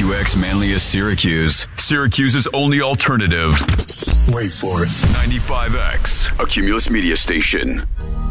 WX Manlius Syracuse. Syracuse's only alternative. Wait for it. 95X, a Cumulus media station.